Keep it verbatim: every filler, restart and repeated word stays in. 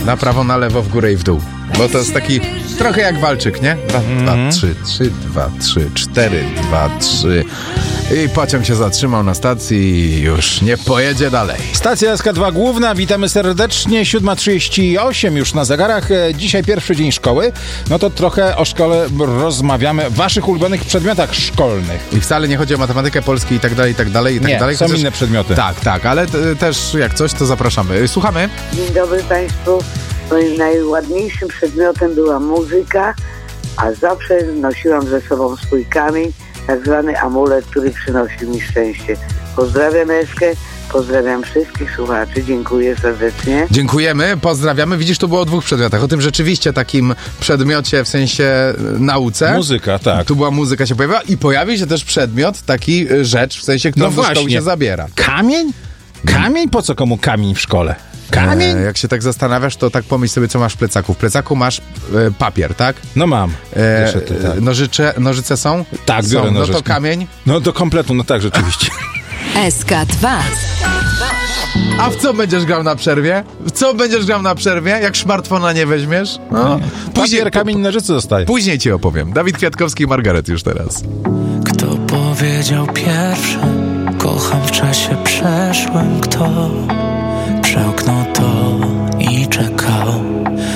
Na prawo, na lewo, w górę i w dół. Bo to jest taki trochę jak walczyk, nie? Dwa, mm. dwa, trzy, trzy, dwa, trzy, cztery, dwa, trzy. I pociąg się zatrzymał na stacji i już nie pojedzie dalej. Stacja S K dwa Główna, witamy serdecznie. siódma trzydzieści osiem już na zegarach. Dzisiaj pierwszy dzień szkoły. No to trochę o szkole rozmawiamy, waszych ulubionych przedmiotach szkolnych. I wcale nie chodzi o matematykę, polski i tak dalej, i tak dalej, i tak nie, dalej. są Chociaż... inne przedmioty. Tak, tak, ale t- też jak coś, to zapraszamy. Słuchamy. Dzień dobry Państwu. Moim najładniejszym przedmiotem była muzyka, a zawsze nosiłam ze sobą swój kamień, tak zwany amulet, który przynosił mi szczęście. Pozdrawiam Eskę, pozdrawiam wszystkich słuchaczy, dziękuję serdecznie. Dziękujemy, pozdrawiamy. Widzisz, to było o dwóch przedmiotach. O tym rzeczywiście takim przedmiocie, w sensie nauce. Muzyka, tak. Tu była muzyka, się pojawiła i pojawił się też przedmiot, taki rzecz, w sensie, którą no do szkoły się zabiera. Kamień? Kamień? Po co komu kamień w szkole? Kamień? E, jak się tak zastanawiasz, to tak pomyśl sobie, co masz w plecaku. W plecaku masz e, papier, tak? No mam. E, Jeszcze ty, tak. Nożyce, nożyce są? Tak, są. biorę nożyczki. No to kamień? No do kompletu, no tak, rzeczywiście. S K dwa. A w co będziesz grał na przerwie? W co będziesz grał na przerwie, jak smartfona nie weźmiesz? No. Później Papier, kamień, nożyce zostaje. Później ci opowiem. Dawid Kwiatkowski i Margaret już teraz. Kto powiedział pierwszy? Kocham w czasie przeszłym. Kto przełknął to i czekał?